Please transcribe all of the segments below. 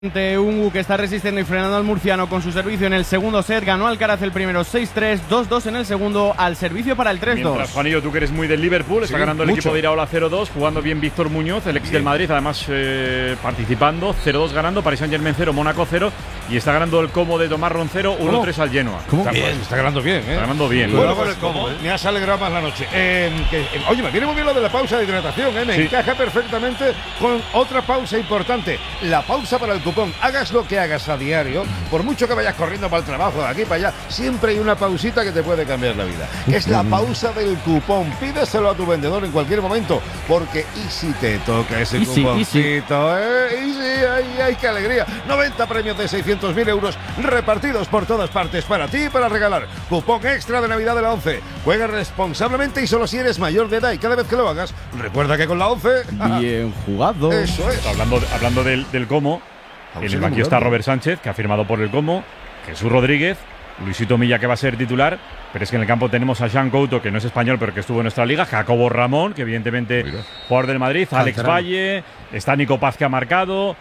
Ungu, que está resistiendo y frenando al murciano con su servicio en el segundo set. Ganó Alcaraz el primero 6-3, 2-2 en el segundo, al servicio para el 3-2. Mientras, Juanillo, tú que eres muy del Liverpool, está ganando el equipo de Iraola 0-2, jugando bien Víctor Muñoz, el ex del Madrid, además participando, 0-2 ganando, Paris Saint-Germain 0, Mónaco 0, y está ganando el Como de Tomás Roncero 1-3 al Genoa. ¿Cómo? Está ganando bien, Está ganando bien. Bueno, con el Como, me has alegrado más la noche. Oye, me viene muy bien lo de la pausa de hidratación, me encaja perfectamente con otra pausa importante, la pausa para el cupón. Hagas lo que hagas a diario, por mucho que vayas corriendo para el trabajo, de aquí para allá, siempre hay una pausita que te puede cambiar la vida. Es la pausa del cupón. Pídeselo a tu vendedor en cualquier momento, porque y si te toca ese cuponcito, ¡ay, qué alegría! 90 premios de 600.000 euros repartidos por todas partes para ti y para regalar. Cupón extra de Navidad de la 11. Juega responsablemente y solo si eres mayor de edad, y cada vez que lo hagas, recuerda que con la 11… Bien jugado. Eso es. Hablando del Como, en el banquillo está Robert Sánchez, que ha firmado por el Como, Jesús Rodríguez, Luisito Milla, que va a ser titular, pero es que en el campo tenemos a Jean Couto, que no es español, pero que estuvo en nuestra liga, Jacobo Ramón, que evidentemente jugador del Madrid, Alex Valle, está Nico Paz, que ha marcado,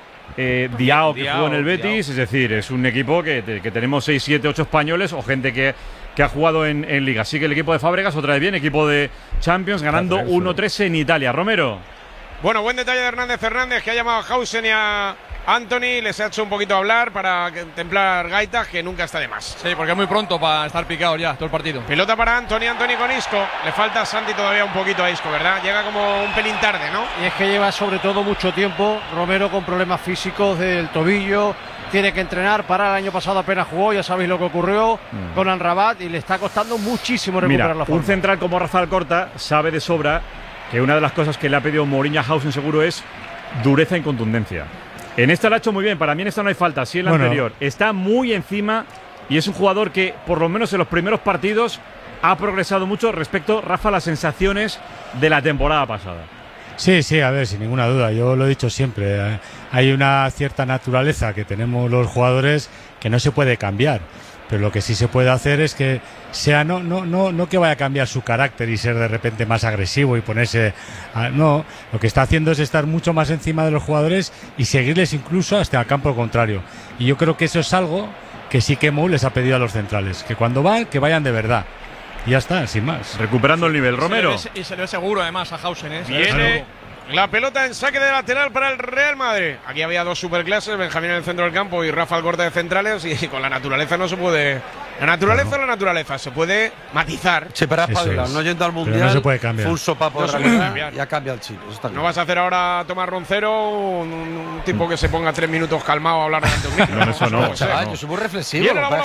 Diao, que jugó en el Betis, es decir, es un equipo que tenemos 6, 7, 8 españoles o gente que ha jugado en liga. Así que el equipo de Fábregas, otra vez bien, equipo de Champions, ganando 1-3 en Italia. Romero. Bueno, buen detalle de Hernández Fernández, que ha llamado a Hausen y a Anthony, les ha hecho un poquito hablar para templar gaitas, que nunca está de más. Sí, porque es muy pronto para estar picado ya todo el partido. Pelota para Anthony con Isco. Le falta a Santi todavía un poquito a Isco, ¿verdad? Llega como un pelín tarde, ¿no? Y es que lleva sobre todo mucho tiempo Romero con problemas físicos del tobillo. Tiene que entrenar, para el año pasado apenas jugó, ya sabéis lo que ocurrió con Amrabat, y le está costando muchísimo recuperar la forma. Un central como Rafael Corta sabe de sobra que una de las cosas que le ha pedido Mourinho a Hausen seguro es dureza y contundencia. En esta lo ha hecho muy bien, para mí en esta no hay falta, sí en la anterior. Está muy encima y es un jugador que, por lo menos en los primeros partidos, ha progresado mucho respecto, Rafa, a las sensaciones de la temporada pasada. Sí, a ver, sin ninguna duda, yo lo he dicho siempre, hay una cierta naturaleza que tenemos los jugadores que no se puede cambiar, pero lo que sí se puede hacer es que sea no que vaya a cambiar su carácter y ser de repente más agresivo y ponerse… no, lo que está haciendo es estar mucho más encima de los jugadores y seguirles incluso hasta el campo contrario. Y yo creo que eso es algo que sí que Mou les ha pedido a los centrales, que cuando van, que vayan de verdad. Y ya está, sin más. Recuperando el nivel, Romero. Y se le ve seguro además a Hausen, ¿eh? Viene la pelota en saque de lateral para el Real Madrid. Aquí había dos superclases, Benjamín en el centro del campo y Rafa Alcorta de centrales, y con la naturaleza no se puede… La naturaleza se puede matizar. Sí, pero no yendo al Mundial, no se puede cambiar. Fue un sopapo de realidad, ya cambia el chip. No vas a hacer ahora a Tomás Roncero un tipo que se ponga 3 minutos calmado a hablar de Antonio. No, eso no. Yo soy muy reflexivo.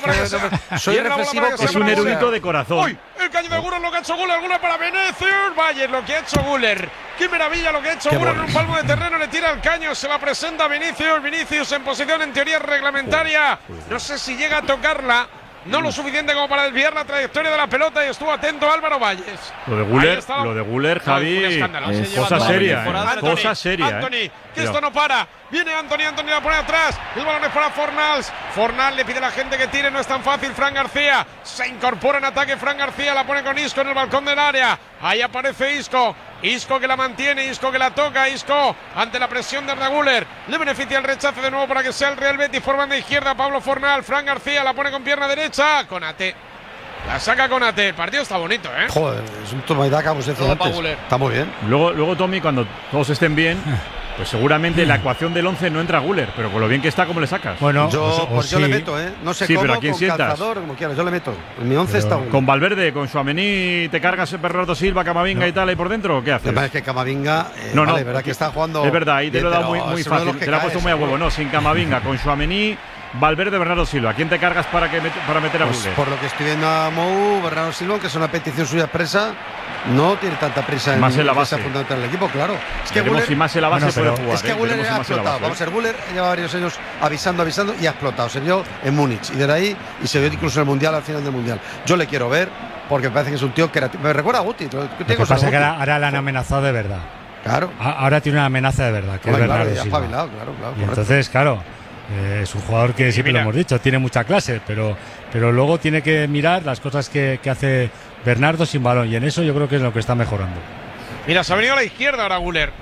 Soy reflexivo. Es un erudito de corazón. ¡Uy! El caño de Guller, lo que ha hecho Guller, Guller para Vinicius. Valle, lo que ha hecho Guller. ¡Qué maravilla lo que ha hecho Guller! En un palmo de terreno le tira el caño, se la presenta Vinicius. Vinicius en posición en teoría reglamentaria. No sé si llega a tocarla. No lo suficiente como para desviar la trayectoria de la pelota, y estuvo atento Álvaro Valles. Lo de Guller, Javi, cosa seria. Cosa seria. Anthony, que esto no para. Viene Anthony la pone atrás. El balón es para Fornals. Fornals le pide a la gente que tire, no es tan fácil. Fran García se incorpora en ataque. Fran García la pone con Isco en el balcón del área. Ahí aparece Isco. Isco que la mantiene, Isco que la toca, Isco ante la presión de Arda Güler. Le beneficia el rechace de nuevo para que sea el Real Betis por banda izquierda. Pablo Fornal, Fran García la pone con pierna derecha. Konate. La saca Konate. El partido está bonito, ¿eh? Joder, es un toma y daca, como se decía antes. Está muy bien. Luego, Tommy, cuando todos estén bien, pues seguramente la ecuación del 11 no entra Guller, pero con lo bien que está, ¿cómo le sacas? Bueno, yo le meto, ¿eh? No sé cómo, pero ¿a quién con sientas? calzador, como quieras, yo le meto. En mi 11 está Guller. Con Valverde, con Tchouaméni, ¿te cargas Bernardo Silva, Camavinga y tal ahí por dentro? ¿O qué haces? La verdad es que Camavinga, vale, verdad que está jugando… Es verdad, ahí te lo he dado muy fácil, te lo ha puesto muy a huevo. No, sin Camavinga, con Tchouaméni, Valverde, Bernardo Silva. ¿Quién te cargas para meter a Guller? Por lo que estoy viendo a Mou, Bernardo Silva, que es una petición suya expresa, no tiene tanta prisa más en la base fundamental del equipo, claro. Es que Guller, si más en la base puede jugar. Es que Guller ha explotado. Vamos a ver, Guller lleva varios años avisando y ha explotado. Se vio en Múnich y desde ahí, y se vio incluso en el Mundial, al final del Mundial. Yo le quiero ver porque me parece que es un tío que me recuerda a Guti. Lo que pasa es que ahora le han amenazado de verdad. Claro. Ahora tiene una amenaza de verdad, que es Bernardo Silva. Claro, y entonces, claro, es un jugador que siempre lo hemos dicho, tiene mucha clase, pero luego tiene que mirar las cosas que hace Bernardo sin balón, y en eso yo creo que es lo que está mejorando. Mira, se ha venido a la izquierda ahora Guller.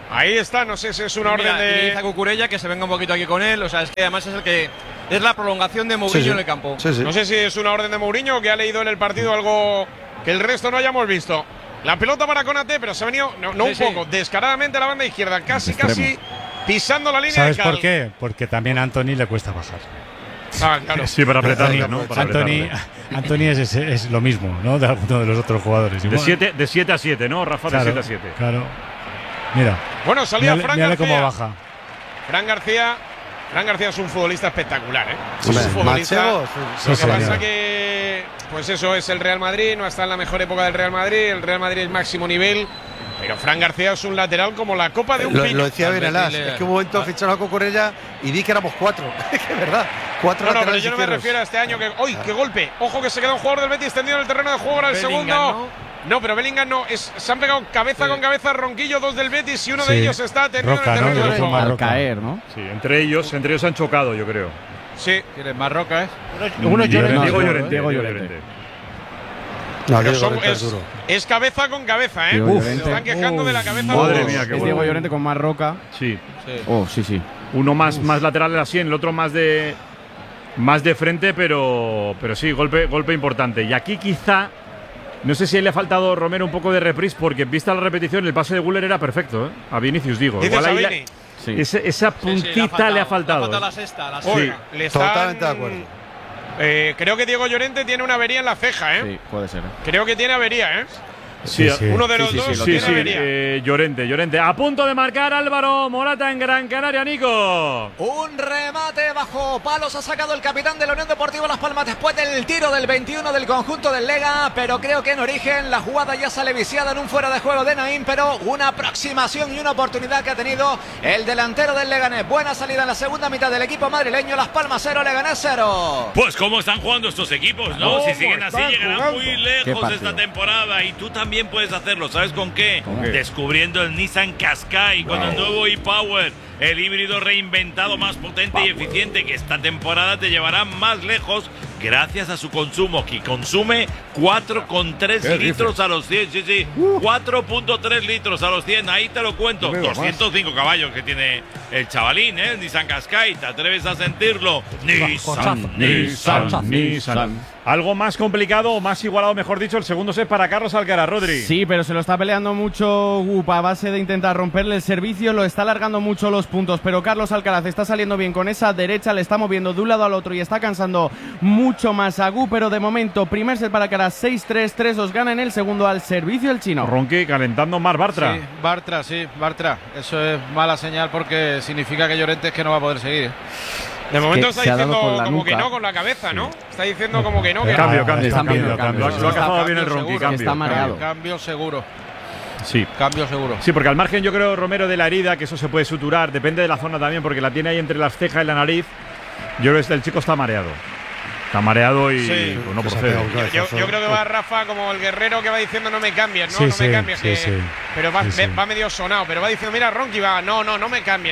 Ahí está, no sé si es una orden de. Utiliza Cucurella, que se venga un poquito aquí con él. O sea, es que además es el que. Es la prolongación de Mourinho en el campo. No sé si es una orden de Mourinho o que ha leído en el partido algo que el resto no hayamos visto. La pelota para Konaté, pero se ha venido, poco, descaradamente a la banda izquierda, casi pisando la línea. ¿Sabes de cal. por qué? Porque también a Anthony le cuesta bajar. Claro. Sí, para apretarle, ¿no? Para Anthony es lo mismo, ¿no? De alguno de los otros jugadores. De 7 a 7, ¿no, Rafa? Claro, de 7 a 7. Claro. Mira. Bueno, salía Fran García. Cómo baja. Fran García es un futbolista espectacular, ¿eh? Sí, es un futbolista. Lo que pasa que, pues eso es el Real Madrid, no está en la mejor época del Real Madrid. El Real Madrid es máximo nivel. Pero Fran García es un lateral como la copa de un pino. Lo decía bien el As. Es que un momento ficharon a Cucurella y vi que éramos 4. Es que es verdad. 4 laterales. No, pero yo no me refiero a este año que. ¡Uy, qué golpe! Ojo que se queda un jugador del Betis tendido en el terreno de juego ahora el segundo. No, pero Bellingham no. Se han pegado cabeza con cabeza Ronquillo, 2 del Betis y uno de ellos está tendido en el terreno de juego. Al caer, ¿no? Sí, entre ellos han chocado, yo creo. Sí. ¿Quieres más Roca, eh? Uno es Diego Llorente. Llorente. No, es cabeza con cabeza, ¿eh? Se están quejando de la cabeza. Madre mía, qué Es Diego Llorente con más Roca. Sí. Sí. Uno más lateral de la sien, el otro más de frente, pero sí, golpe importante. Y aquí quizá, no sé si le ha faltado Romero un poco de reprise, porque vista la repetición, el pase de Güler era perfecto, ¿eh? A Vinicius, digo. Igual ahí esa puntita le ha faltado. La sexta. Totalmente de acuerdo. Creo que Diego Llorente tiene una avería en la ceja, ¿eh? Sí, puede ser. Creo que tiene avería, ¿eh? Sí. Uno de los dos tiene avería. Llorente. A punto de marcar Álvaro Morata en Gran Canaria, Nico. Un remate bajo palos ha sacado el capitán de la Unión Deportiva Las Palmas después del tiro del 21 del conjunto del Lega, pero creo que en origen la jugada ya sale viciada en un fuera de juego de Naim, pero una aproximación y una oportunidad que ha tenido el delantero del Leganés. Buena salida en la segunda mitad del equipo madrileño. Las Palmas 0, Leganés 0. Pues cómo están jugando estos equipos, ¿no? Si siguen así llegarán muy lejos esta temporada, y tú también puedes hacerlo. ¿Sabes con qué? Descubriendo el Nissan Qashqai con el nuevo e-Power, el híbrido reinventado más potente y eficiente, que esta temporada te llevará más lejos gracias a su consumo, que consume 4,3 litros a los 100. Sí, 4,3 litros a los 100. Ahí te lo cuento. 205 caballos que tiene el chavalín, ¿eh? El Nissan Qashqai. ¿Te atreves a sentirlo? Nissan. Algo más complicado o más igualado, mejor dicho, el segundo set para Carlos Alcaraz, Rodri. Sí, pero se lo está peleando mucho Gup a base de intentar romperle el servicio, lo está alargando mucho los puntos, pero Carlos Alcaraz está saliendo bien con esa derecha, le está moviendo de un lado al otro y está cansando mucho más a Gup, pero de momento, primer set para Alcaraz, 6-3, 3-2, gana en el segundo al servicio el chino. Ronqui calentando más Bartra. Bartra. Eso es mala señal porque significa que Llorente es que no va a poder seguir. De momento está diciendo como que no con la cabeza, ¿no? Está diciendo como que no. Cambio. Lo ha cazado bien el Ronqui. Está mareado. Cambio seguro. Sí. Cambio seguro. Sí, porque al margen yo creo, Romero, de la herida, que eso se puede suturar, depende de la zona también, porque la tiene ahí entre las cejas y la nariz. Yo creo que el chico está mareado. Está mareado y pues no procede. Yo creo que va Rafa como el guerrero que va diciendo no me cambies, ¿no? No me cambies. Pero va medio sonado, pero va diciendo, mira, Ronqui va, no me cambies.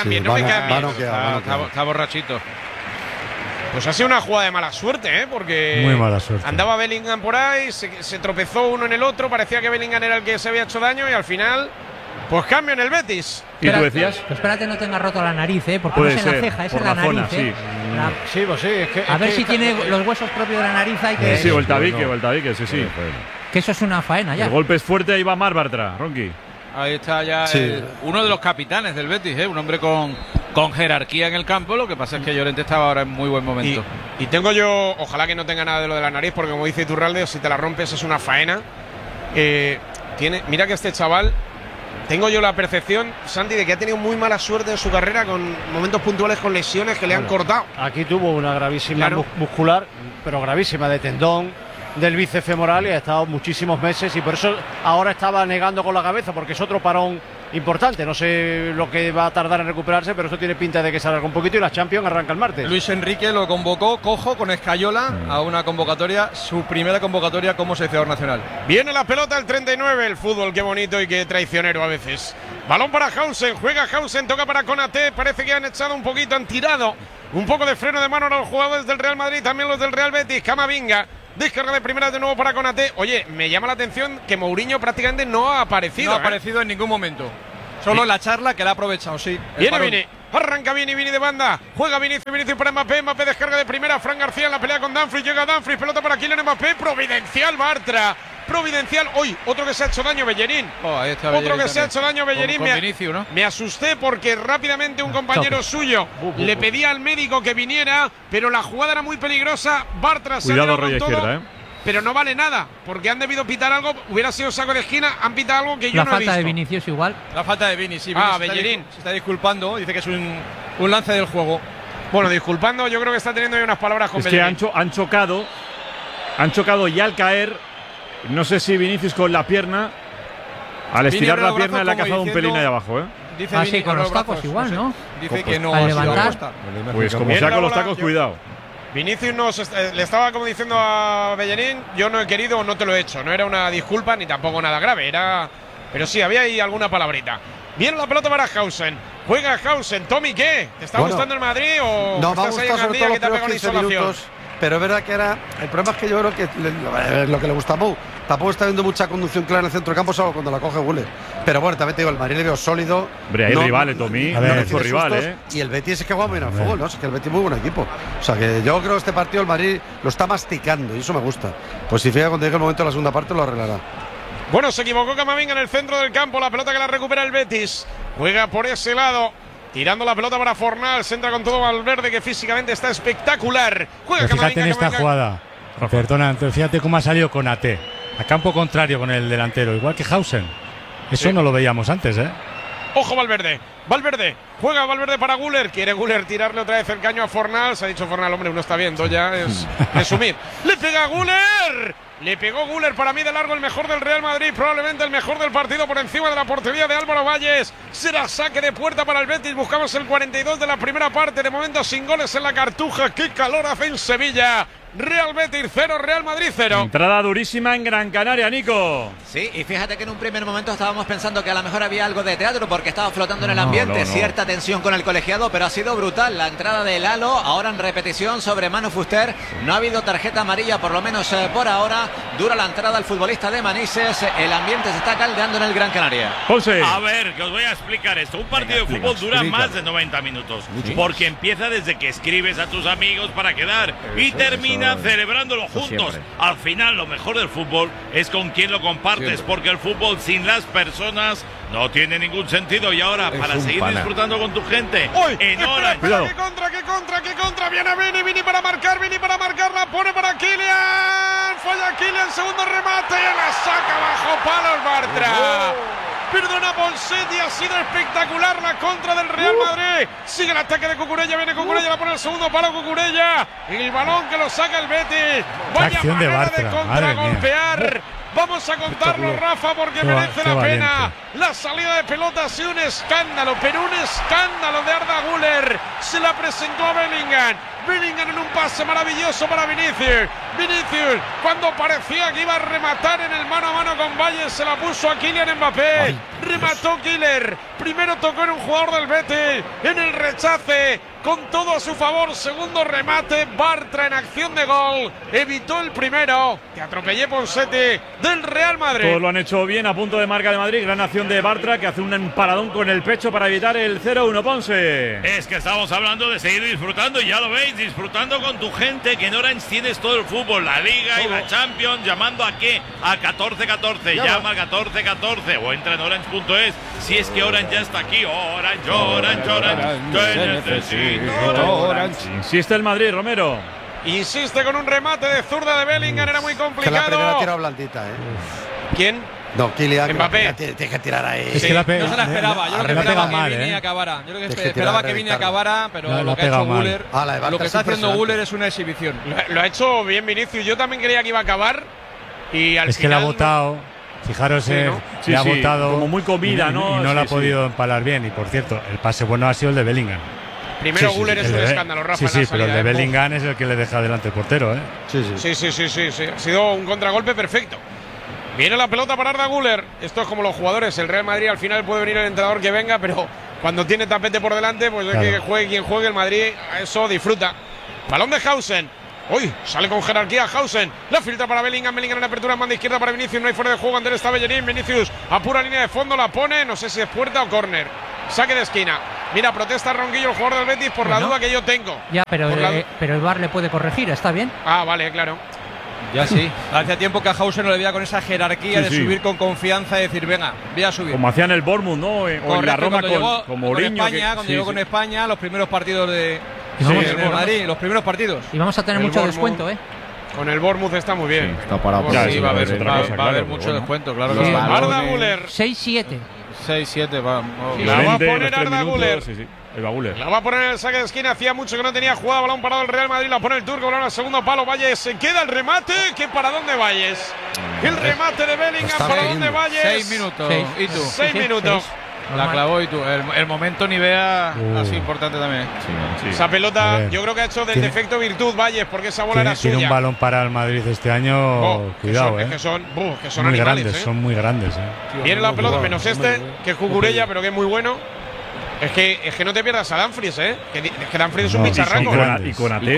Está borrachito. Pues ha sido una jugada de mala suerte, ¿eh? Porque muy mala suerte. Andaba Bellingham por ahí, se tropezó uno en el otro, parecía que Bellingham era el que se había hecho daño y al final, pues cambio en el Betis. ¿Y tú decías? Espérate, no tenga roto la nariz, ¿eh? Porque puede no es en la ceja, es en la nariz, sí. Sí, pues sí. A ver si tiene los huesos propios de la nariz. Hay que sí, o el tabique, sí. Que eso es una faena ya. El golpe es fuerte, ahí va más Bartra, Ronqui. Ahí está ya uno de los capitanes del Betis, un hombre con jerarquía en el campo. Lo que pasa es que Llorente estaba ahora en muy buen momento. Y tengo yo, ojalá que no tenga nada de lo de la nariz, porque como dice Iturralde, si te la rompes es una faena. Mira que este chaval, tengo yo la percepción, Santi, de que ha tenido muy mala suerte en su carrera con momentos puntuales con lesiones que le han cortado. Aquí tuvo una gravísima muscular, pero gravísima, de tendón del bíceps femoral, y ha estado muchísimos meses, y por eso ahora estaba negando con la cabeza, porque es otro parón importante. No sé lo que va a tardar en recuperarse, pero esto tiene pinta de que se alarga un poquito, y la Champions arranca el martes. Luis Enrique lo convocó cojo con Escayola a una convocatoria, su primera convocatoria como seleccionador nacional. Viene la pelota el 39, el fútbol, qué bonito y qué traicionero a veces. Balón para Hausen, juega Hausen, toca para Konaté, parece que han echado un poquito, han tirado un poco de freno de mano a los jugadores del Real Madrid, también los del Real Betis. Camavinga, descarga de primera de nuevo para Konaté. Oye, me llama la atención que Mourinho prácticamente no ha aparecido. No ha aparecido en ningún momento. Solo en la charla que la ha aprovechado, sí. Viene Vini. Arranca Vini de banda. Juega Vinicius para Mbappé. Mbappé descarga de primera. Fran García en la pelea con Dumfries. Llega Dumfries. Pelota para Kylian Mbappé. Providencial Bartra. Providencial. Hoy, otro que se ha hecho daño, Bellerín. Ahí está otro Bellerín que se ha hecho daño, Bellerín. Con Vinicius, ¿no? Me asusté porque rápidamente un compañero suyo le pedía al médico que viniera, pero la jugada era muy peligrosa. Bartra se Cuidado, ha rollo con todo, izquierda, pero no vale nada, porque han debido pitar algo. Hubiera sido saco de esquina, han pitado algo que yo La no he visto. falta de Vinicius igual. La falta de Vini, sí. Bellerín. Se está disculpando, dice que es un lance del juego. Bueno, disculpando, yo creo que está teniendo ahí unas palabras con Es que Bellerín. han chocado y al caer, no sé si Vinicius con la pierna, al estirar la pierna le ha cazado un pelín ahí abajo, ¿eh? Dice Vini con los tacos igual, ¿no? Dice que no al ha sido levantar. apuesta. Pues como sea con los tacos, cuidado. Vinicius le estaba como diciendo a Bellerín, yo no he querido o no te lo he hecho. No era una disculpa ni tampoco nada grave, pero sí, había ahí alguna palabrita. Viene la pelota para Hausen. Juega Hausen. Tommy, ¿qué? ¿Te está gustando el Madrid o no, me ha estás ahí gustado en sobre Gandía todo que te ha los pegado primeros una 15 insolación? minutos. Pero es verdad que el problema es que yo creo que lo que le gusta a Mou, tampoco está viendo mucha conducción clara en el centro del campo, salvo cuando la coge Guller. Pero bueno, también te digo, el Madrid le veo sólido. Hombre, hay rivales, Tommy. Es su rival, Y el Betis es que juega muy bien al fútbol, ¿no? Es que el Betis es muy buen equipo. O sea que yo creo que este partido el Madrid lo está masticando y eso me gusta. Pues si fija cuando llegue el momento de la segunda parte lo arreglará. Bueno, se equivocó Camavinga en el centro del campo. La pelota que la recupera el Betis. Juega por ese lado. Tirando la pelota para Fornals. Entra con todo Valverde, que físicamente está espectacular. Juega Pero fíjate en esta Camavinga. jugada. Perdona, fíjate cómo ha salido con AT. A campo contrario con el delantero. Igual que Hausen. Eso no lo veíamos antes, ¿eh? Ojo Valverde. Valverde. Juega Valverde para Guller. Quiere Guller tirarle otra vez el caño a Fornals. Ha dicho Fornals, hombre, uno está viendo ya. Es resumir. ¡Le pega Guller! Le pegó Guller, para mí de largo el mejor del Real Madrid, probablemente el mejor del partido por encima de la portería de Álvaro Valles. Será saque de puerta para el Betis, buscamos el 42 de la primera parte, de momento sin goles en la Cartuja. ¡Qué calor hace en Sevilla! Real Betis 0, Real Madrid 0. Entrada durísima en Gran Canaria, Nico. Sí, y fíjate que en un primer momento estábamos pensando que a lo mejor había algo de teatro porque estaba flotando en el ambiente, cierta tensión con el colegiado, pero ha sido brutal la entrada de Lalo, ahora en repetición sobre Manu Fuster. No ha habido tarjeta amarilla, por lo menos por ahora. Dura la entrada al futbolista de Manises, el ambiente se está caldeando en el Gran Canaria. José. A ver, que os voy a explicar esto. Un partido de fútbol dura más de 90 minutos, porque empieza desde que escribes a tus amigos para quedar y termina celebrándolo juntos. Al final, lo mejor del fútbol es con quien lo compartes, porque el fútbol sin las personas no tiene ningún sentido. Y ahora, para seguir disfrutando con tu gente, en Orange. Cuidado. ¡Qué contra! Viene Vini para marcar, la pone para Kylian. Falla Kylian, segundo remate, la saca bajo palos Bartra. Perdona Ponseti, ha sido espectacular la contra del Real Madrid. Sigue el ataque de Cucurella, viene Cucurella, la pone el segundo palo Cucurella. El balón que lo saca el Betis. Vaya manera de contragolpear. Vamos a contarlo, Rafa, porque merece la pena. La salida de pelota ha sido un escándalo, pero un escándalo de Arda Güler. Se la presentó a Bellingham. Bellingham en un pase maravilloso para Vinicius. Vinicius, cuando parecía que iba a rematar en el mano a mano con Valle, se la puso a Kylian Mbappé. Remató Killer. Primero tocó en un jugador del Betis. En el rechace, con todo a su favor. Segundo remate, Bartra en acción de gol. Evitó el primero. Te atropellé, Ponseti, del Real Madrid. Todos lo han hecho bien, a punto de marca de Madrid. Gran acción de Bartra, que hace un empaladón con el pecho para evitar el 0-1. Ponce. Es que estamos hablando de seguir disfrutando, y ya lo veis, disfrutando con tu gente, que en Orange tienes todo el fútbol, la Liga y la Champions. ¿Llamando a qué? A 1414. Llama al 1414 o entra en orange.es. Si es que Orange ya está aquí. Orange. Te necesito. Orange. Insiste el Madrid, Romero. Insiste con un remate de zurda de Bellingham, era muy complicado. Que la primera ha tirado blandita, ¿Quién? No, Kylian. Mbappé. Tiene que tirar ahí. Es que no se la esperaba. Yo creo que esperaba que Vini acabara. Yo creo que esperaba que Vini acabara, pero lo que ha hecho Güler, lo que está haciendo Güler es una exhibición. Lo ha hecho bien Vinicius. Yo también creía que iba a acabar. Y al es que le ha votado. Fijaros, le ha votado como muy comida, ¿no? Y no la ha podido empalar bien. Y por cierto, el pase bueno ha sido el de Bellingham. Primero Güler es un escándalo, Rafa. Sí, pero el de Bellingham es el que le deja delante el portero, ¿eh? Sí. Ha sido un contragolpe perfecto. Viene la pelota para Arda Güler. Esto es como los jugadores. El Real Madrid al final puede venir el entrenador que venga, pero cuando tiene tapete por delante, pues es que juegue quien juegue, el Madrid a eso disfruta. Balón de Hausen. Uy, sale con jerarquía Hausen. La filtra para Bellingham. Bellingham en apertura en banda izquierda para Vinicius. No hay fuera de juego. Andrés está Bellerín. Vinicius a pura línea de fondo la pone. No sé si es puerta o córner. Saque de esquina. Mira, protesta Ronquillo, el jugador del Betis, por la duda que yo tengo. Ya, pero el VAR le puede corregir, ¿está bien? Ah, vale, claro. Ya sí. Hacía tiempo que a Hausen no le veía con esa jerarquía de subir con confianza y decir, venga, voy a subir. Como hacían el Bournemouth, ¿no? O en la Roma con Mourinho. Cuando llegó con España, los primeros partidos de Madrid, los primeros partidos. Y vamos a tener mucho descuento, ¿eh? Con el Bournemouth está muy bien. Sí, está parado. Sí, va a haber mucho descuento, claro. Sí. Arda Güler. 6-7. 6-7, va. La va a poner Arda Güler. La va a poner en el saque de esquina. Hacía mucho que no tenía jugada. Balón parado el Real Madrid. La pone el turco. Balón al segundo palo. Valles se queda el remate. ¿Qué para dónde Valles? El remate de Bellingham. ¿Para dónde Valles? 6 minutos. ¿Y tú? 6 minutos. La clavó y tú. El momento Nivea ha sido importante también. Sí. Esa pelota, yo creo que ha hecho del defecto virtud Valles, porque esa bola era suya. Tiene un balón para el Madrid este año. Cuidado, que son muy animales, grandes, son muy grandes. Viene la pelota, menos que es Cucurella, pero que es muy bueno. Es que no te pierdas a Dumfries, que Dumfries es un bicharraco. Y Konaté.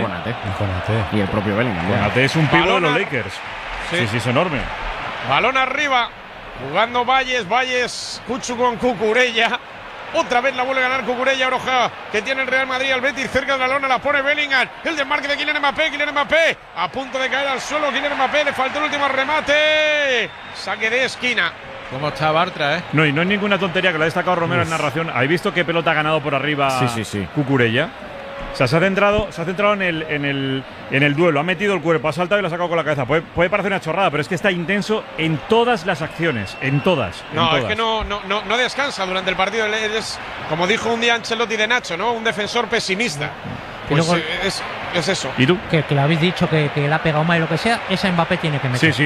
Y el propio Bellingham. Konaté es un pivo de los Lakers. Sí, es enorme. Balón arriba. Jugando Valles, Cuchu con Cucurella. Otra vez la vuelve a ganar Cucurella. Oroja, que tiene el Real Madrid al Betis cerca de la lona, la pone Bellingham. El desmarque de Kylian Mbappé. A punto de caer al suelo Kylian Mbappé. Le faltó el último remate. Saque de esquina. ¿Cómo está Bartra, No, y no es ninguna tontería, que lo ha destacado Romero en narración. ¿Habéis visto qué pelota ha ganado por arriba Cucurella? O sea, se ha centrado en el duelo, ha metido el cuerpo, ha saltado y lo ha sacado con la cabeza. Puede parecer una chorrada, pero es que está intenso en todas las acciones, en todas. Es que no descansa durante el partido. Es, como dijo un día Ancelotti de Nacho, ¿no? Un defensor pesimista. Pues luego, es eso. ¿Y tú? Que le habéis dicho que le ha pegado mal y lo que sea, esa Mbappé tiene que meter.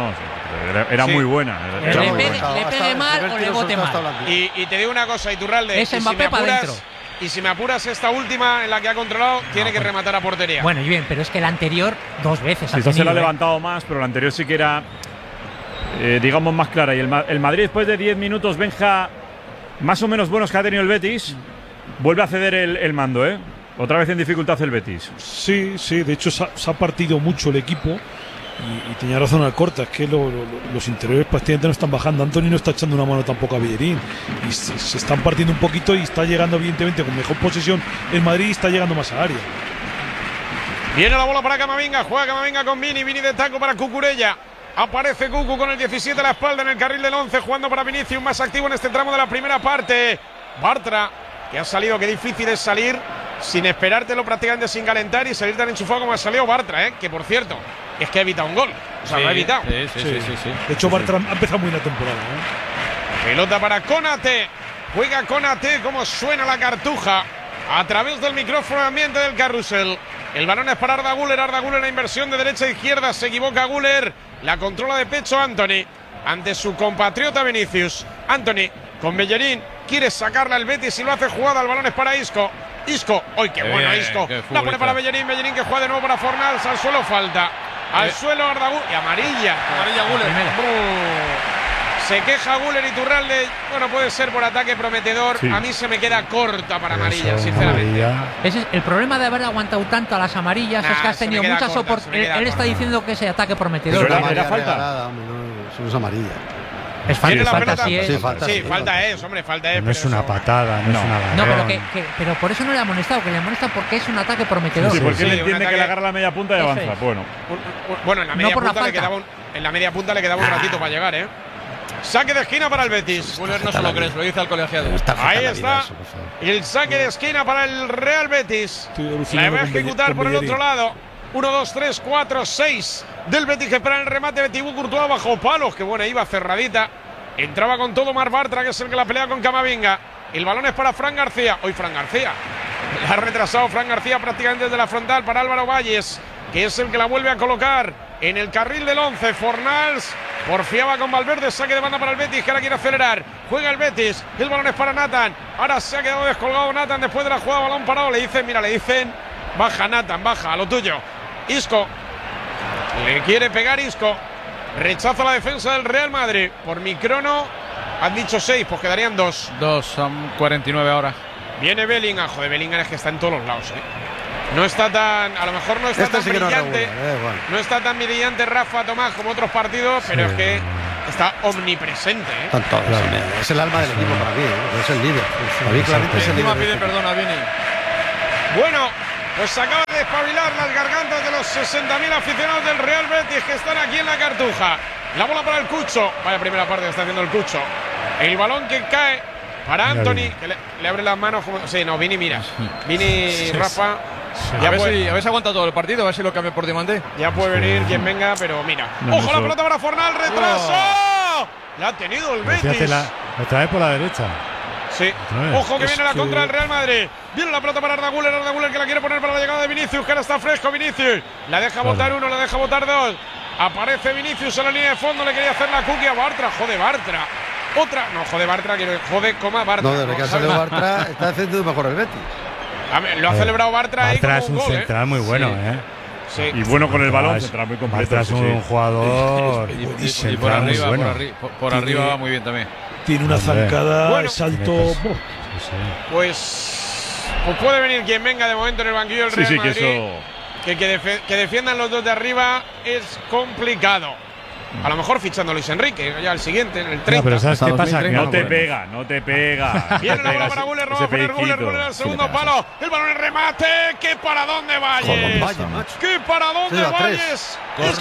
Era muy buena. Le pegue mal o le bote mal. Y te digo una cosa, Iturralde. Es Mbappé para adentro. Y si me apuras esta última en la que ha controlado, tiene que rematar a portería. Bueno, y bien, pero es que la anterior 2 veces. Esta se la ha levantado más, pero la anterior sí que era, digamos, más clara. Y el Madrid, después de 10 minutos, Benja, más o menos buenos que ha tenido el Betis, vuelve a ceder el mando, Otra vez en dificultad el Betis. Sí, de hecho se ha partido mucho el equipo. Y tenía razón Alcorta, es que los interiores prácticamente no están bajando. Anthony no está echando una mano tampoco a Bellerín. Y se están partiendo un poquito y está llegando, evidentemente, con mejor posesión el Madrid y está llegando más a área. Viene la bola para Camavinga, juega Camavinga con Vini de taco para Cucurella. Aparece Cucu con el 17 a la espalda en el carril del 11, jugando para Vinicius, más activo en este tramo de la primera parte. Bartra, que ha salido, qué difícil es salir sin esperártelo, prácticamente sin calentar y salir tan enchufado como ha salido Bartra, que por cierto, es que ha evitado un gol. O sea, lo ha evitado. Sí. De hecho, Bartra ha empezado muy la temporada. Pelota para Konaté. Juega Konaté, como suena la cartuja a través del micrófono de ambiente del carrusel. El balón es para Arda Güler. Arda Güler, la inversión de derecha a izquierda. Se equivoca Güler. La controla de pecho Anthony ante su compatriota Vinicius. Anthony con Bellerín. Quiere sacarla el Betis y lo hace jugada. El balón es para Isco. ¡Ey, qué bueno Isco! La pone para Bellerín que juega de nuevo para Fornals. Al suelo falta. Al suelo Arda Güler. Y amarilla Güler. Se queja Güler. Iturralde. Bueno, puede ser por ataque prometedor. A mí se me queda corta para amarilla, sinceramente. Ese es el problema de haber aguantado tanto a las amarillas. Es que has tenido muchas oportunidades. Él está diciendo que ese ataque prometedor. Pero era falta. Eso es amarilla. Es falta, sí, falta hombre, falta no es una patada, no es una barrera. No, pero por eso no le ha amonestado, que le amonesta porque es un ataque prometedor. Sí, porque él entiende que le agarra la media punta y avanza. Bueno, en la media punta le quedaba un ratito para llegar, Saque de esquina para el Betis. Güler no se lo crees, lo dice al colegiado. Ahí está. Y el saque de esquina para el Real Betis. La va a ejecutar por el otro lado. 1, 2, 3, 4, 6 del Betis que espera el remate de Thibaut Courtois bajo palos. Que buena iba, cerradita. Entraba con todo Mar Bartra, que es el que la pelea con Camavinga. El balón es para Fran García. Hoy Fran García. La ha retrasado Fran García prácticamente desde la frontal para Álvaro Valles, que es el que la vuelve a colocar en el carril del 11. Fornals porfiaba con Valverde. Saque de banda para el Betis, que ahora quiere acelerar. Juega el Betis. El balón es para Nathan. Ahora se ha quedado descolgado Nathan después de la jugada. Balón parado. Le dicen, baja Nathan, baja, a lo tuyo. Isco. Le quiere pegar Isco. Rechaza la defensa del Real Madrid. Por mi crono han dicho 6, pues quedarían 2. 2, son 49 ahora. Viene Bellingham. Joder, Bellingham es que está en todos los lados, No está tan, a lo mejor no está tan brillante, no está tan brillante Rafa Tomás como otros partidos, pero es que está omnipresente. Es el alma del equipo para mí, es el líder. Encima pide perdón a Vini. Bueno, pues acaba de despabilar las gargantas de los 60.000 aficionados del Real Betis que están aquí en la Cartuja. La bola para el Cucho. Vaya primera parte que está haciendo el Cucho. El balón que cae para Anthony, que le abre las manos. Sí, no, Vini, mira. Vini, Rafa. A ver si aguanta todo el partido, a ver si lo cambia por diamante. Ya puede venir quien venga, pero mira. ¡Ojo la pelota para Fornal! ¡Retraso! La ha tenido el Betis. Lo trae por la derecha. Sí. Ojo que viene la contra del Real Madrid. Viene la pelota para Arda Güler que la quiere poner para la llegada de Vinicius, que ahora está fresco Vinicius. La deja botar uno, la deja botar dos. Aparece Vinicius en la línea de fondo, le quería hacer la cookie a Bartra. Jode Bartra. Otra. No, jode Bartra, quiero Bartra. No, desde que ha salido Bartra está haciendo mejor el Betis. Lo ha celebrado Bartra ahí. Bartra es un central muy bueno, Sí. Y bueno con el balón, central muy completo. Bartra es un jugador y por arriba va muy bien también. Tiene una zancada, salto. Pues puede venir quien venga de momento en el banquillo del Real Madrid. Que defiendan los dos de arriba es complicado. A lo mejor fichando a Luis Enrique, ya el siguiente, en el 30. No, pero ¿sabes qué pasa? No te pega. Viene la bola para Guller, no va a poner Guller al segundo palo. El balón en remate. ¿Qué para dónde Valles? ¿Qué para dónde Valles? Es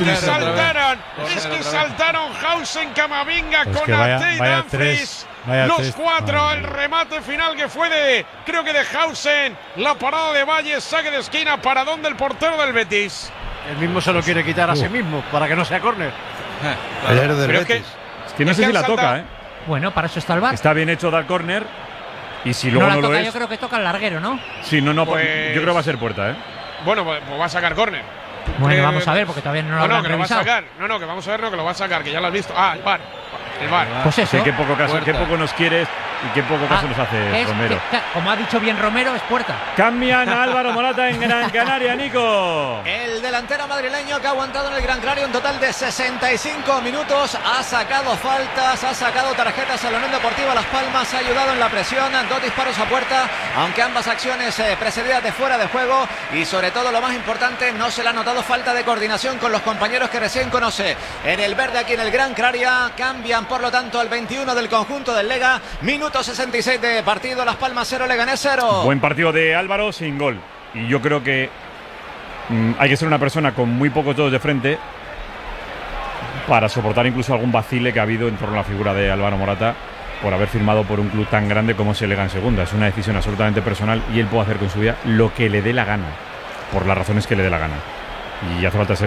que saltaron Hausen, Camavinga con Arte y Dumfries. Los cuatro, el remate final que fue creo que de Hausen, la parada de Valles, saque de esquina, paradón del portero del Betis. El mismo se lo quiere quitar a sí mismo para que no sea córner. Claro. Pero es que no sé si la toca, Bueno, para eso está el VAR. Está bien hecho dar córner. Y si luego no lo es. Yo creo que toca el larguero, ¿no? Sí, pues, yo creo que va a ser puerta, Bueno, pues va a sacar córner. Bueno, vamos a ver, porque todavía no lo habrán revisado. Que vamos a ver, que lo va a sacar, que ya lo has visto. El VAR. Pues eso. Sí, qué poco nos quieres y qué poco caso nos hace Romero. Como ha dicho bien Romero, es puerta. Cambian a Álvaro Morata en Gran Canaria, Nico. El delantero madrileño que ha aguantado en el Gran Canaria un total de 65 minutos. Ha sacado faltas, ha sacado tarjetas a la Unión Deportiva Las Palmas, ha ayudado en la presión, 2 disparos a puerta, aunque ambas acciones precedidas de fuera de juego. Y sobre todo, lo más importante, no se le ha notado falta de coordinación con los compañeros que recién conoce. En el verde aquí en el Gran Canaria cambian por lo tanto al 21 del conjunto del Lega. Minuto 66 de partido, Las Palmas 0, Leganés 0. Buen partido de Álvaro sin gol. Y yo creo que hay que ser una persona con muy pocos dedos de frente para soportar incluso algún vacile que ha habido en torno a la figura de Álvaro Morata por haber firmado por un club tan grande como es el Lega en segunda. Es una decisión absolutamente personal y él puede hacer con su vida lo que le dé la gana, por las razones que le dé la gana. Y hace falta ser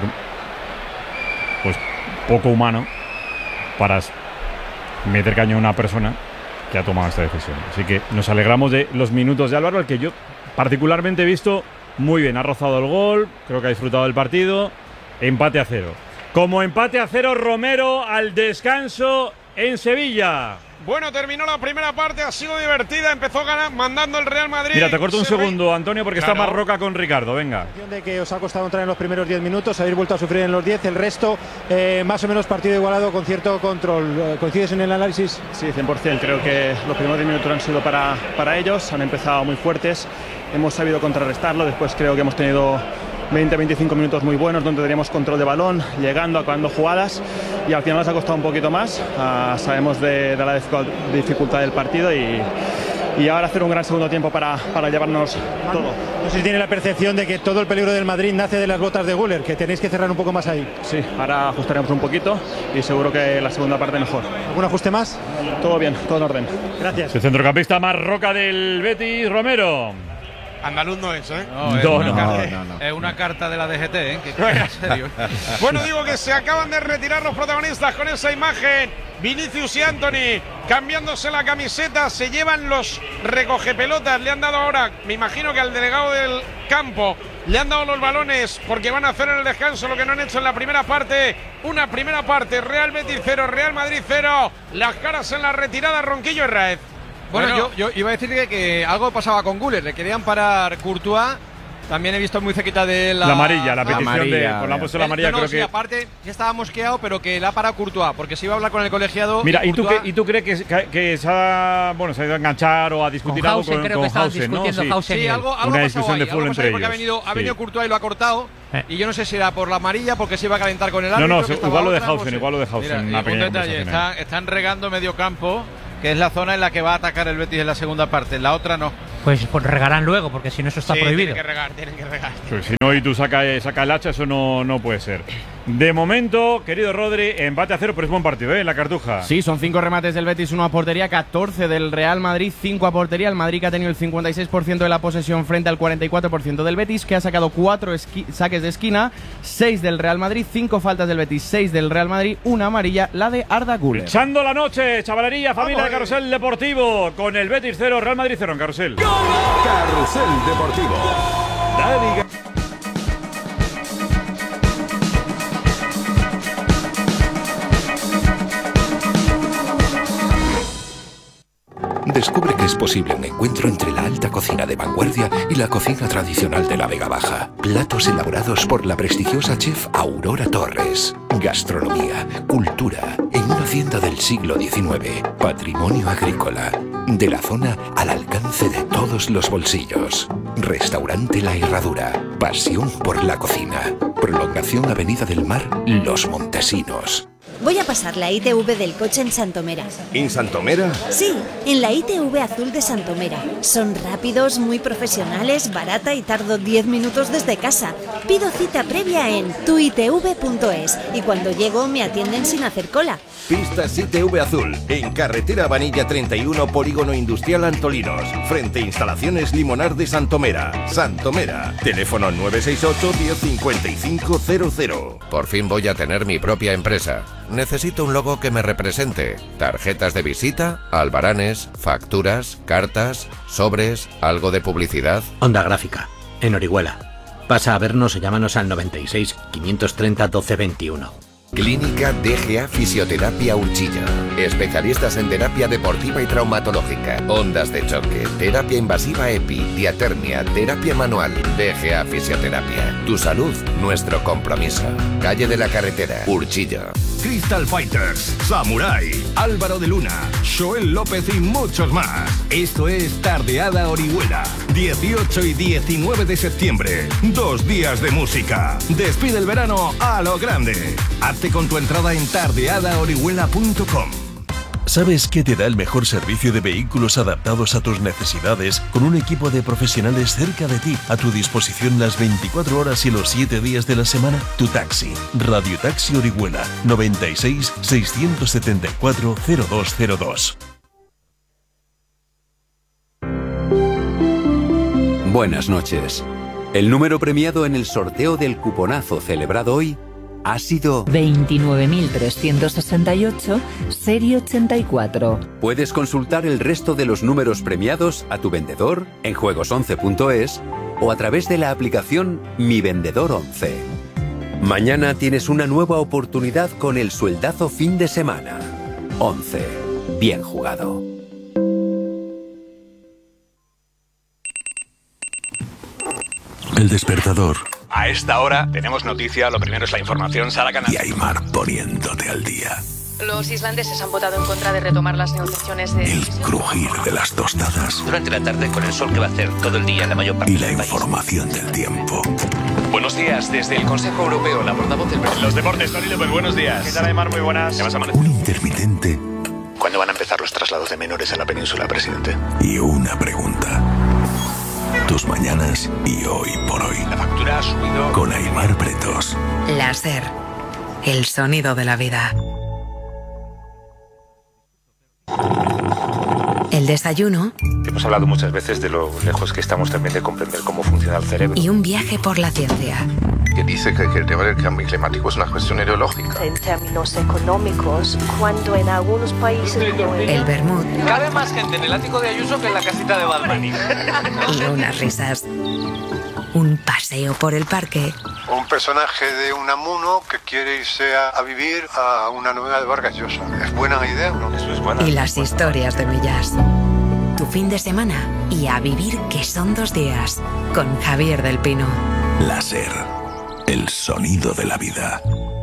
pues poco humano para meter caño a una persona que ha tomado esta decisión. Así que nos alegramos de los minutos de Álvaro, al que yo particularmente he visto muy bien. Ha rozado el gol, creo que ha disfrutado del partido. Empate a 0. Como empate a 0, Romero al descanso en Sevilla. Bueno, terminó la primera parte, ha sido divertida, empezó mandando el Real Madrid. Mira, te corto un segundo, Antonio, porque está más Roca con Ricardo, venga. De que os ha costado entrar en los primeros 10 minutos, habéis vuelto a sufrir en los 10, el resto más o menos partido igualado con cierto control. ¿Coincides en el análisis? Sí, 100%, creo que los primeros 10 minutos han sido para ellos, han empezado muy fuertes, hemos sabido contrarrestarlo, después creo que hemos tenido 20-25 minutos muy buenos donde teníamos control de balón, llegando, acabando jugadas y al final nos ha costado un poquito más. Sabemos de la dificultad del partido y ahora hacer un gran segundo tiempo para llevarnos todo. No sé si tiene la percepción de que todo el peligro del Madrid nace de las botas de Güler, que tenéis que cerrar un poco más ahí. Sí, ahora ajustaremos un poquito y seguro que la segunda parte mejor. ¿Algún ajuste más? Todo bien, todo en orden. Gracias. El centrocampista más Roca del Betis, Romero. Andaluz no es, No, es una carta de la DGT, que en serio. Bueno, digo que se acaban de retirar los protagonistas con esa imagen. Vinicius y Anthony cambiándose la camiseta, se llevan los recogepelotas, le han dado ahora, me imagino que al delegado del campo, le han dado los balones porque van a hacer en el descanso lo que no han hecho en la primera parte. Una primera parte, Real Betis 0, Real Madrid 0, las caras en la retirada, Ronquillo y Raez. Bueno, yo iba a decir que algo pasaba con Güler, le querían parar Courtois También he visto muy cerquita de la amarilla, la petición de. Pues la han puesto la amarilla, creo que. Aparte, ya estaba mosqueado, pero que la ha parado Courtois, porque se iba a hablar con el colegiado. Mira, ¿y tú crees que se ha ido a enganchar o a discutir con algo Hausen, creo que Hausen, ¿no? Sí, algo una discusión de fútbol entre ellos. Porque ha venido Courtois y lo ha cortado. Y yo no sé si era por la amarilla, porque se iba a calentar con el árbitro. No, igual lo de Hausen, Mira, un detalle, están regando medio campo, que es la zona en la que va a atacar el Betis en la segunda parte, en la otra no. Pues regarán luego, porque si no eso está prohibido. Tienen que regar. Pues si no y tú saca el hacha, eso no puede ser. De momento, querido Rodri, empate a 0, pero es buen partido, en la Cartuja. Sí, son 5 remates del Betis, 1 a portería, 14 del Real Madrid, 5 a portería. El Madrid que ha tenido el 56% de la posesión frente al 44% del Betis, que ha sacado 4 saques de esquina, 6 del Real Madrid, 5 faltas del Betis, 6 del Real Madrid, 1 amarilla, la de Arda Güler. Echando la noche, chavalería, familia de Carrusel Deportivo, con el Betis 0, Real Madrid 0 en Carrusel. Carrusel Deportivo. Dani. Descubre que es posible un encuentro entre la alta cocina de vanguardia y la cocina tradicional de la Vega Baja. Platos elaborados por la prestigiosa chef Aurora Torres. Gastronomía, cultura, en una hacienda del siglo XIX. Patrimonio agrícola. De la zona al alcance de todos los bolsillos. Restaurante La Herradura. Pasión por la cocina. Prolongación Avenida del Mar, Los Montesinos. Voy a pasar la ITV del coche en Santomera. ¿En Santomera? Sí, en la ITV azul de Santomera. Son rápidos, muy profesionales, barata y tardo 10 minutos desde casa. Pido cita previa en tuitv.es y cuando llego me atienden sin hacer cola. Pistas ITV Azul, en carretera Vanilla 31, Polígono Industrial Antolinos, frente a Instalaciones Limonar de Santomera. Santomera, teléfono 968 1055 00. Por fin voy a tener mi propia empresa. Necesito un logo que me represente. Tarjetas de visita, albaranes, facturas, cartas, sobres, algo de publicidad. Onda Gráfica, en Orihuela. Pasa a vernos o llámanos al 96 530 1221. Clínica DGA Fisioterapia Urchilla. Especialistas en terapia deportiva y traumatológica, ondas de choque, terapia invasiva EPI, diatermia, terapia manual. DGA Fisioterapia. Tu salud, nuestro compromiso. Calle de la Carretera, Urchilla. Crystal Fighters, Samurai, Álvaro de Luna, Joel López y muchos más. Esto es Tardeada Orihuela. 18 y 19 de septiembre. 2 días de música. Despide el verano a lo grande. Hazte con tu entrada en tardeadaorihuela.com. ¿Sabes qué te da el mejor servicio de vehículos adaptados a tus necesidades con un equipo de profesionales cerca de ti, a tu disposición las 24 horas y los 7 días de la semana? Tu taxi. Radio Taxi Orihuela. 96 674 0202. Buenas noches. El número premiado en el sorteo del cuponazo celebrado hoy ha sido 29.368, serie 84. Puedes consultar el resto de los números premiados a tu vendedor en juegos11.es o a través de la aplicación Mi Vendedor 11. Mañana tienes una nueva oportunidad con el sueldazo fin de semana. 11. Bien jugado. El despertador. A esta hora tenemos noticia, lo primero es la información, Sara Canal. Y Aymar poniéndote al día. Los islandeses han votado en contra de retomar las negociaciones de... El crujir de las tostadas. Durante la tarde con el sol que va a hacer todo el día en la mayor parte y la del país. Información del tiempo. Buenos días, desde el Consejo Europeo, la portavoz del... Los deportes, Tony López, buenos días. ¿Qué tal, Aymar? Muy buenas. Un intermitente. ¿Cuándo van a empezar los traslados de menores a la península, presidente? Y una pregunta. Tus mañanas y hoy por hoy. La factura ha subido. Con Aymar Pretos. Láser. El sonido de la vida. El desayuno. Hemos hablado muchas veces de lo lejos que estamos también de comprender cómo funciona el cerebro. Y un viaje por la ciencia. Que dice que el tema del cambio climático es una cuestión ideológica. En términos económicos, cuando en algunos países... El vermut. Cabe más gente en el ático de Ayuso que en la casita de Bad Bunny. Y unas risas. Un paseo por el parque. Un personaje de Unamuno que quiere irse a vivir a una novela de Vargas Llosa. ¿Es buena idea o no? Eso es buena. Y las historias de Millás. Tu fin de semana y a vivir que son 2 días con Javier del Pino. Láser, el sonido de la vida.